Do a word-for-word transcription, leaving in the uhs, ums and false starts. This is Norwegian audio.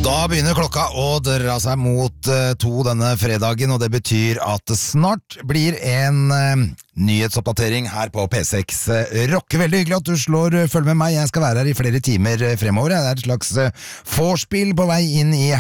Da begynner klokka å dra seg mot uh, to denne fredagen, og det betyr at det snart blir en uh, nyhetsoppdatering her på P seks uh, Rock. Veldig hyggelig at du slår uh, følg med meg. Jeg skal være her i flere timer uh, fremover. Det er et slags uh, vorspiel på vei inn i